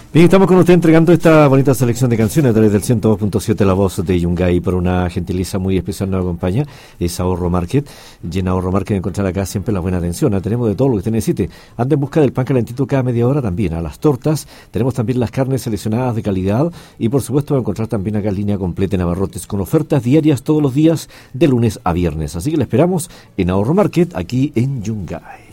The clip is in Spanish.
Bien, estamos con usted entregando esta bonita selección de canciones a través del 102.7 La Voz de Yungay. Por una gentileza muy especial nos acompaña, es Ahorro Market. Y en Ahorro Market encontrar acá siempre la buena atención. Tenemos de todo lo que usted necesite. Anda en busca del pan calentito cada media hora también. A las tortas, tenemos también las carnes seleccionadas de calidad. Y por supuesto va a encontrar también acá línea completa en abarrotes con ofertas diarias todos los días de lunes a viernes. Así que la esperamos en Ahorro Market aquí en Yungay.